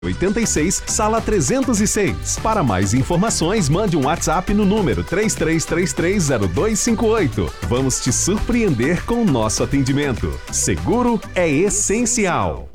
86, sala 306. Para mais informações, mande um WhatsApp no número 33330258. Vamos te surpreender com o nosso atendimento. Seguro é essencial.